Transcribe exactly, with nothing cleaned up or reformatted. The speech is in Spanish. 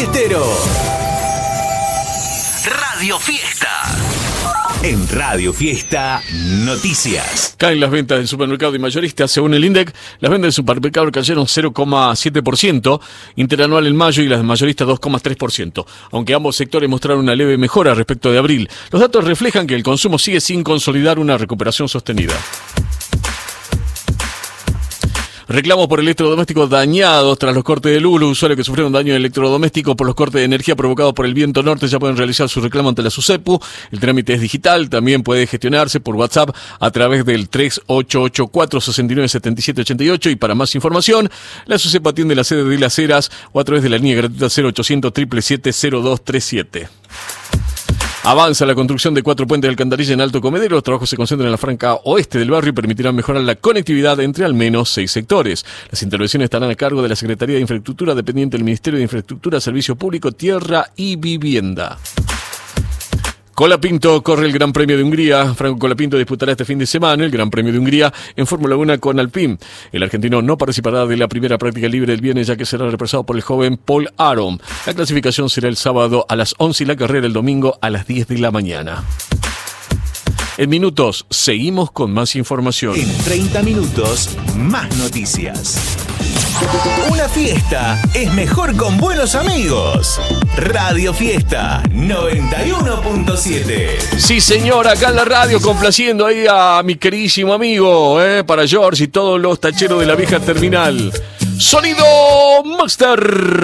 fiestero. Radio Fiesta. En Radio Fiesta, noticias. Caen las ventas del supermercado y mayorista. Según el INDEC, las ventas del supermercado cayeron cero coma siete por ciento, interanual en mayo, y las de mayorista dos coma tres por ciento, aunque ambos sectores mostraron una leve mejora respecto de abril. Los datos reflejan que el consumo sigue sin consolidar una recuperación sostenida. Reclamos por electrodomésticos dañados tras los cortes de luz. Los usuarios que sufrieron daño electrodoméstico por los cortes de energía provocados por el viento norte ya pueden realizar su reclamo ante la SUSEPU. El trámite es digital, también puede gestionarse por WhatsApp a través del tres ocho ocho cuatro, seis nueve, siete siete ocho ocho, y para más información, la SUSEPU atiende la sede de Las Heras o a través de la línea gratuita cero ochocientos, siete siete siete, cero dos tres siete. Avanza la construcción de cuatro puentes de alcantarilla en Alto Comedero. Los trabajos se concentran en la franja oeste del barrio y permitirán mejorar la conectividad entre al menos seis sectores. Las intervenciones estarán a cargo de la Secretaría de Infraestructura, dependiente del Ministerio de Infraestructura, Servicio Público, Tierra y Vivienda. Colapinto corre el Gran Premio de Hungría. Franco Colapinto disputará este fin de semana el Gran Premio de Hungría en Fórmula uno con Alpine. El argentino no participará de la primera práctica libre del viernes, ya que será reemplazado por el joven Paul Aron. La clasificación será el sábado a las once y la carrera el domingo a las diez de la mañana. En minutos, seguimos con más información. En treinta minutos, más noticias. Una fiesta es mejor con buenos amigos. Radio Fiesta noventa y uno punto siete. Sí, señor, acá en la radio, complaciendo ahí a mi queridísimo amigo, eh, para George y todos los tacheros de la vieja terminal. Sonido Master.